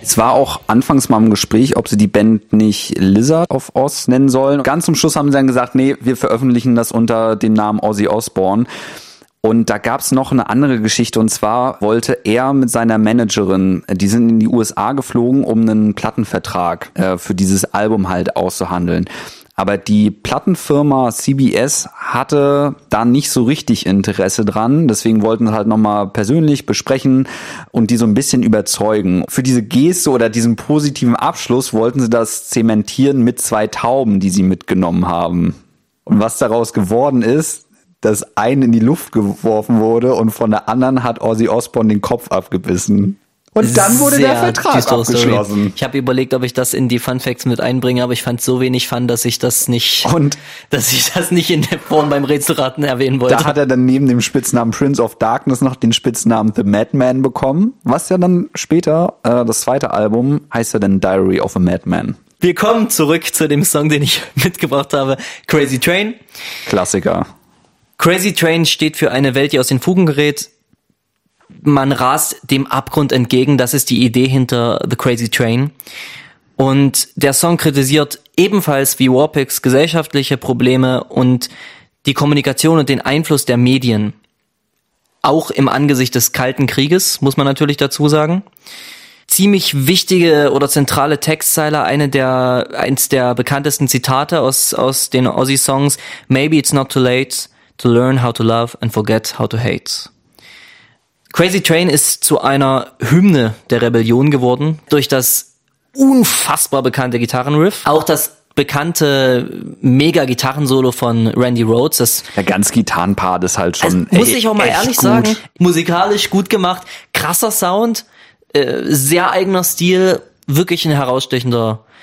Es war auch anfangs mal im Gespräch, ob sie die Band nicht Lizard of Oz nennen sollen. Ganz zum Schluss haben sie dann gesagt, nee, wir veröffentlichen das unter dem Namen Ozzy Osbourne. Und da gab's noch eine andere Geschichte, und zwar wollte er mit seiner Managerin, die sind in die USA geflogen, um einen Plattenvertrag für dieses Album halt auszuhandeln. Aber die Plattenfirma CBS hatte da nicht so richtig Interesse dran. Deswegen wollten sie halt nochmal persönlich besprechen und die so ein bisschen überzeugen. Für diese Geste oder diesen positiven Abschluss wollten sie das zementieren mit 2 Tauben, die sie mitgenommen haben. Und was daraus geworden ist, dass eine in die Luft geworfen wurde und von der anderen hat Ozzy Osbourne den Kopf abgebissen. Und dann wurde der Vertrag abgeschlossen. Story. Ich habe überlegt, ob ich das in die Fun Facts mit einbringe, aber ich fand so wenig Fun, dass ich das nicht in der Form beim Rätselraten erwähnen wollte. Da hat er dann neben dem Spitznamen Prince of Darkness noch den Spitznamen The Madman bekommen, was ja dann später, das zweite Album, heißt ja dann Diary of a Madman. Wir kommen zurück zu dem Song, den ich mitgebracht habe, Crazy Train. Klassiker. Crazy Train steht für eine Welt, die aus den Fugen gerät. Man rast dem Abgrund entgegen, das ist die Idee hinter The Crazy Train. Und der Song kritisiert ebenfalls wie Warpigs gesellschaftliche Probleme und die Kommunikation und den Einfluss der Medien. Auch im Angesicht des Kalten Krieges, muss man natürlich dazu sagen. Ziemlich wichtige oder zentrale Textzeile, eins der bekanntesten Zitate aus den Ozzy-Songs. Maybe it's not too late to learn how to love and forget how to hate. Crazy Train ist zu einer Hymne der Rebellion geworden durch das unfassbar bekannte Gitarrenriff. Auch das bekannte Mega-Gitarrensolo von Randy Rhoads. Der ganze Gitarrenpart ist halt schon muss ich auch mal ehrlich sagen, musikalisch gut gemacht, krasser Sound, sehr eigener Stil, wirklich ein herausstechender